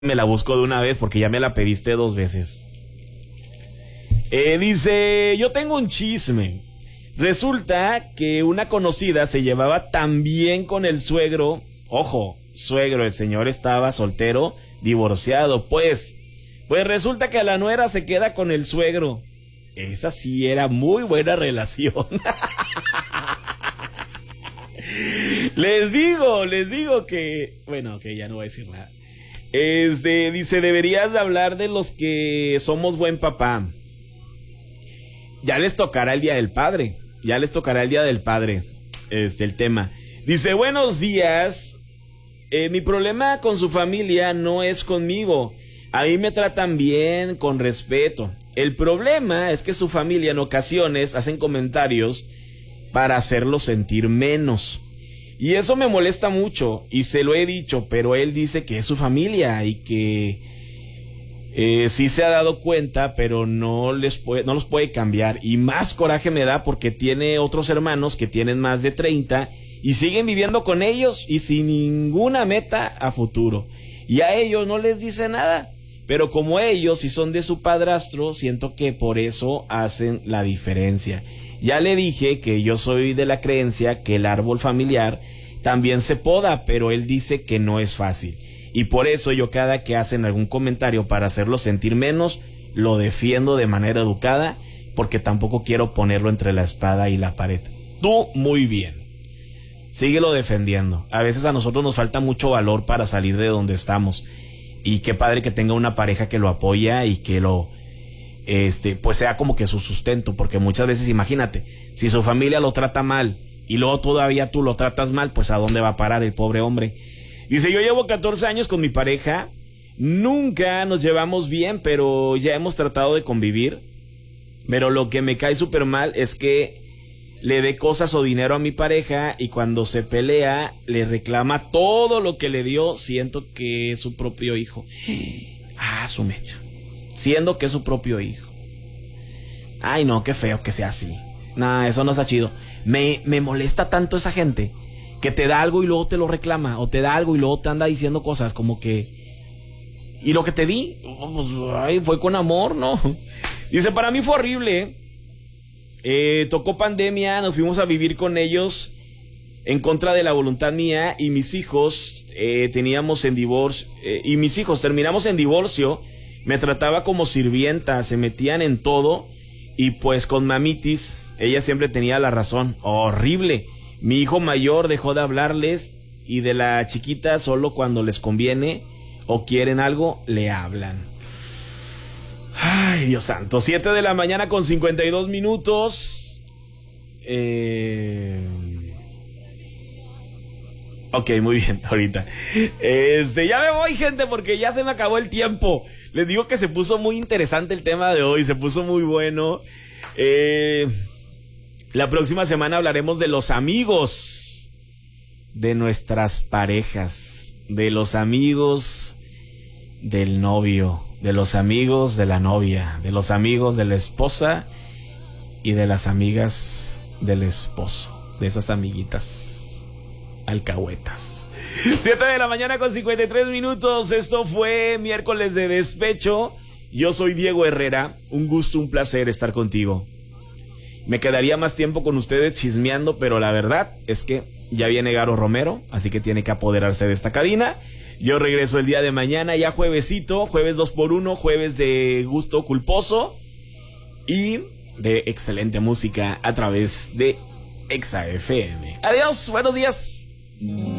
me la busco de una vez porque ya me la pediste 2 veces. Dice, yo tengo un chisme. Resulta que una conocida se llevaba tan bien con el suegro. Ojo, suegro, el señor estaba soltero, divorciado. Pues resulta que la nuera se queda con el suegro. Esa sí era muy buena relación. Les digo que... Bueno, que ya no voy a decir nada. Dice, deberías de hablar de los que somos buen papá. Ya les tocará el Día del Padre. El tema. Dice, buenos días. Mi problema con su familia no es conmigo. A mí me tratan bien, con respeto. El problema es que su familia en ocasiones hacen comentarios para hacerlo sentir menos. Y eso me molesta mucho, y se lo he dicho, pero él dice que es su familia y que sí se ha dado cuenta, pero no los puede cambiar. Y más coraje me da porque tiene otros hermanos que tienen más de 30 y siguen viviendo con ellos y sin ninguna meta a futuro. Y a ellos no les dice nada, pero como ellos sí son de su padrastro, siento que por eso hacen la diferencia. Ya le dije que yo soy de la creencia que el árbol familiar también se poda, pero él dice que no es fácil. Y por eso yo cada que hacen algún comentario para hacerlo sentir menos, lo defiendo de manera educada, porque tampoco quiero ponerlo entre la espada y la pared. Tú muy bien. Síguelo defendiendo. A veces a nosotros nos falta mucho valor para salir de donde estamos. Y qué padre que tenga una pareja que lo apoya y que lo... pues sea como que su sustento, porque muchas veces, imagínate, si su familia lo trata mal y luego todavía tú lo tratas mal, pues a dónde va a parar el pobre hombre. Dice, yo llevo 14 años con mi pareja, nunca nos llevamos bien, pero ya hemos tratado de convivir, pero lo que me cae súper mal es que le dé cosas o dinero a mi pareja y cuando se pelea le reclama todo lo que le dio, siento que es su propio hijo. Su mecha. Siendo que es su propio hijo. Ay, no, qué feo que sea así. Nah, eso no está chido. Me molesta tanto esa gente que te da algo y luego te lo reclama, o te da algo y luego te anda diciendo cosas como que... ¿Y lo que te di? Pues, ay, fue con amor, ¿no? Dice, para mí fue horrible. Tocó pandemia, nos fuimos a vivir con ellos en contra de la voluntad mía y mis hijos terminamos en divorcio. Me trataba como sirvienta, se metían en todo y pues con mamitis, ella siempre tenía la razón. Horrible. Mi hijo mayor dejó de hablarles y de la chiquita solo cuando les conviene o quieren algo, le hablan. Ay, Dios santo. 7 de la mañana con 52 minutos. Ok, muy bien, ahorita. Ya me voy, gente, porque ya se me acabó el tiempo. Les digo que se puso muy interesante el tema de hoy, se puso muy bueno. La próxima semana hablaremos de los amigos de nuestras parejas, de los amigos del novio, de los amigos de la novia, de los amigos de la esposa y de las amigas del esposo, de esas amiguitas alcahuetas. 7 de la mañana con 53 minutos. Esto fue miércoles de despecho. Yo soy Diego Herrera. Un gusto, un placer estar contigo. Me quedaría más tiempo con ustedes chismeando, pero la verdad es que ya viene Garo Romero, así que tiene que apoderarse de esta cabina. Yo regreso el día de mañana, ya juevesito, jueves 2x1, jueves de gusto culposo y de excelente música a través de Exa FM. Adiós, buenos días.